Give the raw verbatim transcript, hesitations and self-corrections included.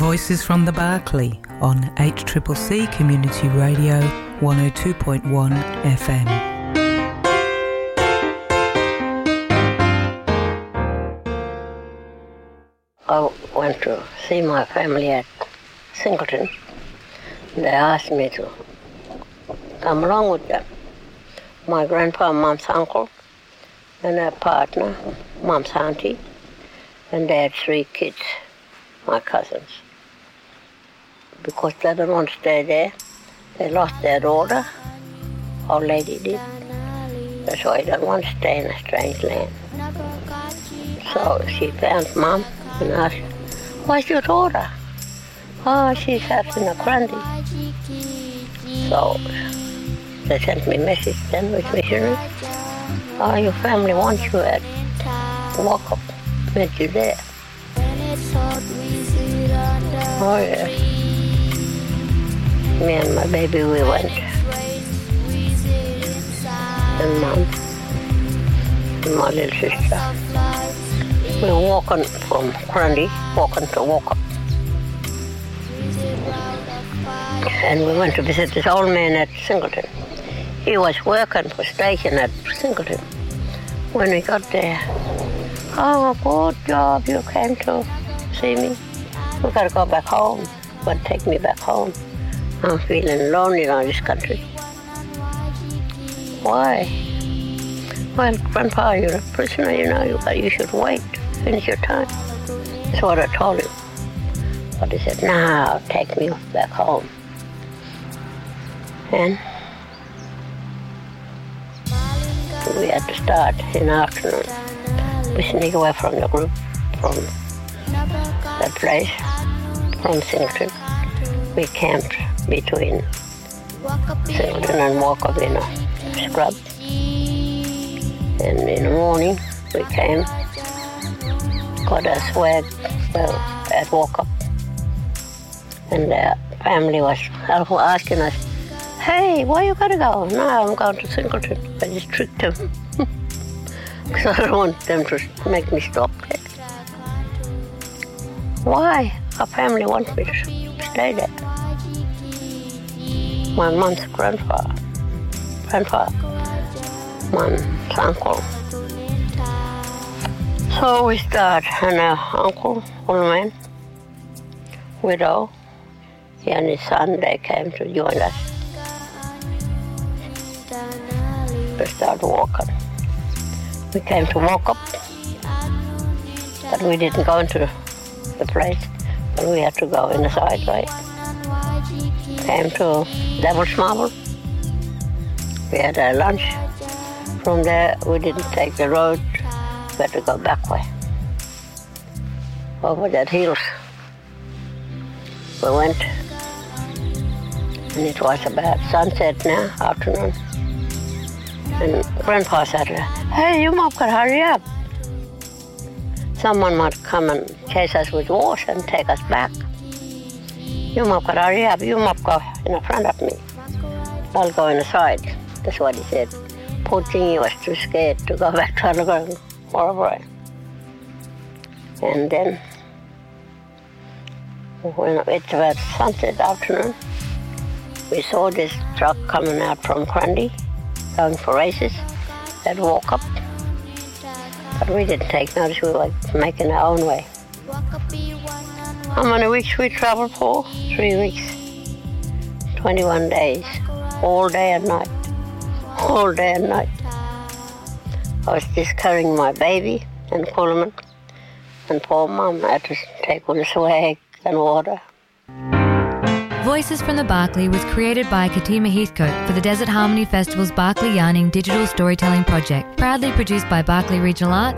Voices from the Barclay on H C C C Community Radio one oh two point one F M. I went to see my family at Singleton. They asked me to come along with them. My grandpa, mom's uncle, and their partner, mom's auntie, and they had three kids, my cousins. Because they didn't want to stay there, they lost their daughter, old lady did. That's why they didn't want to stay in a strange land. So she found Mom and asked, "Where's your daughter?" "Oh, she's out in a Grundy." So they sent me a message then with missionaries. "Oh, your family wants you at Walkup. Met you there." Oh, yes. Me and my baby, we went. And Mom and my little sister. We were walking from Grundy, walking to Walkup. And we went to visit this old man at Singleton. He was working for station at Singleton. When we got there, "Oh, good job, you came to see me. We gotta go back home. But take me back home. I'm feeling lonely in this country." "Why?" "Well, Grandpa, you're a prisoner, you know, you, you should wait, finish your time." That's what I told him. But he said, "No, take me back home." And we had to start in the afternoon. We sneak away from the group, from that place, from Singleton. We camped between Singleton and Walkup in a scrub. And in the morning, we came, got our swag, well, at Walkup. And the family was asking us, "Hey, where you gotta go?" "No, I'm going to Singleton." I just tricked them. Because I don't want them to make me stop there. "Why? Our family wants me to stay there." My mom's grandfather, grandfather, mom's uncle. So we start, and our uncle, old man, widow, he and his son, they came to join us. We started walking. We came to Walkup, but we didn't go into the place, but we had to go in the side way. Came to Devil's Marble. We had our lunch. From there, we didn't take the road. We had to go back way, over that hills. We went, and it was about sunset now, afternoon. And Grandpa said, "Hey, you must hurry up. Someone might come and chase us with horse and take us back. You must hurry up. You must go in the front of me. I'll go in the side." That's what he said. Poor thing, he was too scared to go back to the ground. Horrible. And then, when it's about sunset afternoon, we saw this truck coming out from Grundy, going for races, that Walkup. But we didn't take notice, we were making our own way. How many weeks we traveled for? Three weeks. twenty-one days. All day and night. All day and night. I was just carrying my baby and Coleman, and poor Mum had to take all the swag and water. Voices from the Barclay was created by Katima Heathcote for the Desert Harmony Festival's Barclay Yarning Digital Storytelling Project, proudly produced by Barclay Regional Arts